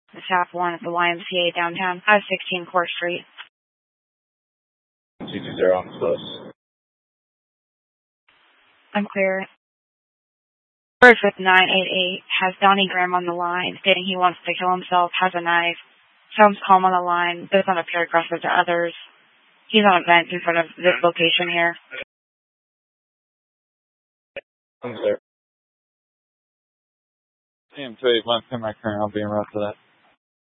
The Shop 1 at the YMCA downtown, 516 Court Street. 220 on close. I'm clear. Birds with 988 has Donnie Graham on the line, stating he wants to kill himself, has a knife. Sounds calm on the line, does not appear aggressive to others. He's on a bench in front of this location here. I'm clear. CM281, my current, I'll be in route to that.